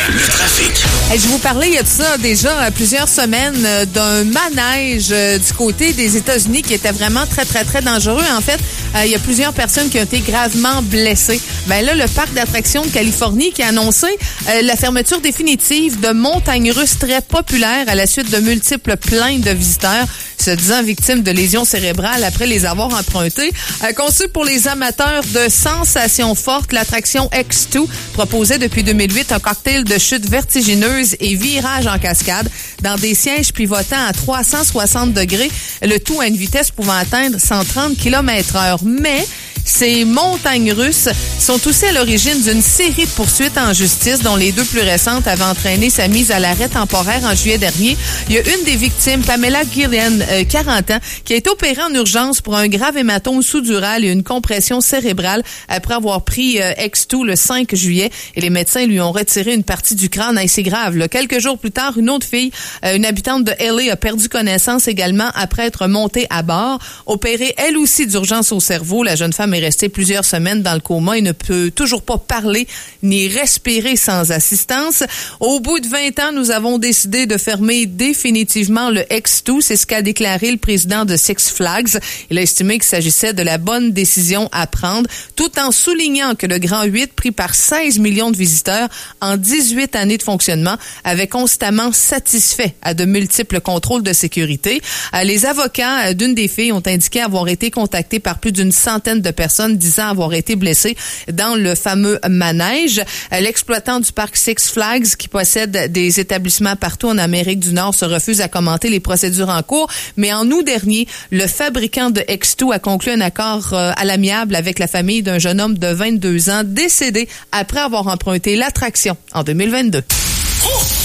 le trafic. Hey, je vous parlais il y a de ça déjà plusieurs semaines d'un manège du côté des États-Unis qui était vraiment très, très, très dangereux. En fait, il y a plusieurs personnes qui ont été gravement blessées. Ben là, le parc d'attractions de Californie qui a annoncé la fermeture définitive de montagnes russes très populaires à la suite de multiples plaintes de visiteurs se disant victimes de lésions cérébrales après les avoir empruntées. Conçu pour les amateurs de sensations fortes, l'attraction X2 proposait depuis 2008 un cocktail de chute vertigineuse et virage en cascade dans des sièges pivotant à 360 degrés, le tout à une vitesse pouvant atteindre 130 km/h. Mais ces montagnes russes sont aussi à l'origine d'une série de poursuites en justice, dont les deux plus récentes avaient entraîné sa mise à l'arrêt temporaire en juillet dernier. Il y a une des victimes, Pamela Gillian, 40 ans, qui a été opérée en urgence pour un grave hématome sous-dural et une compression cérébrale après avoir pris X2 le 5 juillet. Et les médecins lui ont retiré une partie du crâne assez grave. Là, quelques jours plus tard, une autre fille, une habitante de LA, a perdu connaissance également après être montée à bord. Opérée elle aussi d'urgence au cerveau, la jeune femme est restée plusieurs semaines dans le coma et ne peut toujours pas parler ni respirer sans assistance. Au bout de 20 ans, nous avons décidé de fermer définitivement le X2. C'est ce qu'a déclaré le président de Six Flags. Il a estimé qu'il s'agissait de la bonne décision à prendre, tout en soulignant que le Grand 8, pris par 16 millions de visiteurs en 18 années de fonctionnement, avait constamment satisfait à de multiples contrôles de sécurité. Les avocats d'une des filles ont indiqué avoir été contactés par plus d'une centaine de personnes disant avoir été blessées dans le fameux manège. L'exploitant du parc Six Flags, qui possède des établissements partout en Amérique du Nord, se refuse à commenter les procédures en cours. Mais en août dernier, le fabricant de X2 a conclu un accord à l'amiable avec la famille d'un jeune homme de 22 ans décédé après avoir emprunté l'attraction en 2022.